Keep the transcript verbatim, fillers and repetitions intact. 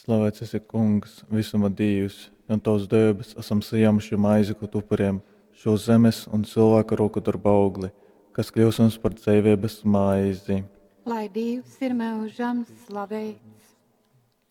Slavēts esi Kungs, visuma Dievs, un tavs debes esam saņēmuši maizi kaut upuriem, šo zemes un cilvēka roku darba augli, kas kļūs mums par dzīvības maizi. Lai Dievs ir mūžam slavēts.